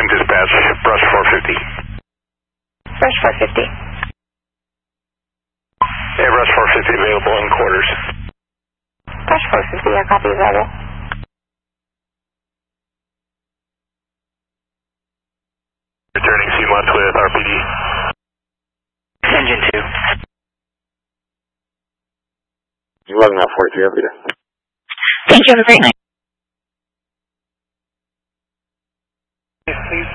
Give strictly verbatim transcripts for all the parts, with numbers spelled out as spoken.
dispatch, brush four fifty. Brush four fifty. Yeah, brush four fifty available in quarters. Brush four fifty, yeah, copy available. Returning C one with R P D. Engine two. eleven out forty-three, I'll be there. Thank you, have a great night. Yes, please.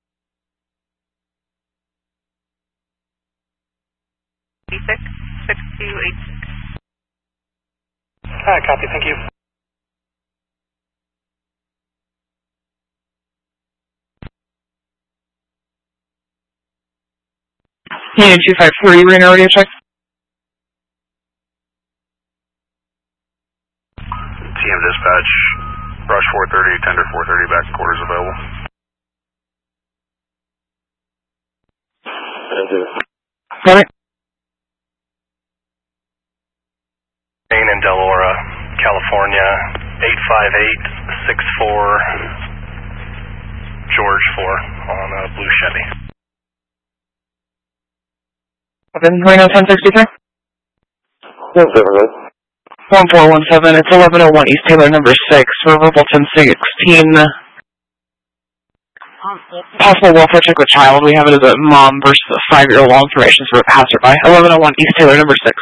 six six two eight six. Alright, copy, thank you. Union two five four, you were in a radio check? T M dispatch, brush four thirty, tender four thirty, back quarters available. Got it. Maine in Delora, California, eight five eight six four, George four on a blue Chevy. Open going on ten sixty-three? One seven, good. one four one seven, it's eleven oh one East Taylor number six, for verbal ten sixteen. Possible welfare check with child, we have it as a mom versus a five-year-old, all information for a passerby. eleven oh one East Taylor number six.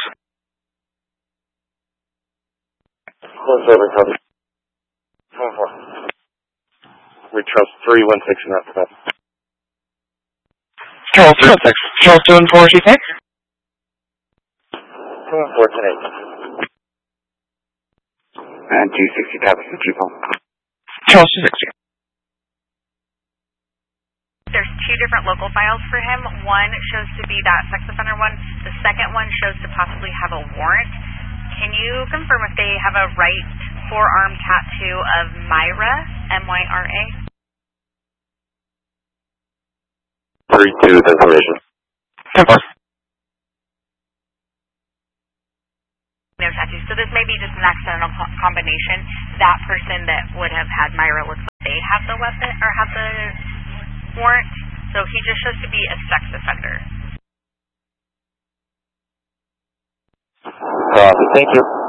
One seven, copy. One four. We trust three one six in that stuff. Charles two one six. Charles two and four, she take? Two one four, ten eight. And two sixty, copy, two phone. Charles two sixty. There's two different local files for him. One shows to be that sex offender one. The second one shows to possibly have a warrant. Can you confirm if they have a right forearm tattoo of Myra, M Y R A? Three two with information. ten four. No tattoo. So this may be just an accidental co combination. That person that would have had Myra looks like they have the weapon or have the warrant. So he just shows to be a sex offender. Uh, thank you.